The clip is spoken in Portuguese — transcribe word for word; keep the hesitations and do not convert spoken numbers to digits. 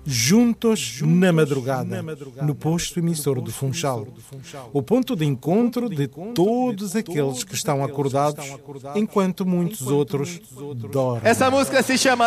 juntos na madrugada, no posto emissor do Funchal. O ponto de encontro de todos aqueles que estão acordados, enquanto muitos outros dormem. Essa música se chama